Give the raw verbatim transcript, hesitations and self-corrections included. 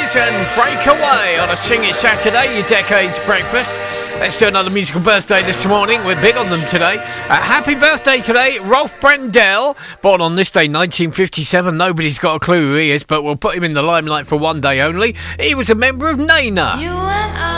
and Break Away on a Sing It Saturday, your Decades Breakfast. Let's do another musical birthday this morning. We're big on them today. Uh, happy birthday today, Rolf Brendel. Born on this day, nineteen fifty-seven. Nobody's got a clue who he is, but we'll put him in the limelight for one day only. He was a member of Nena. You and I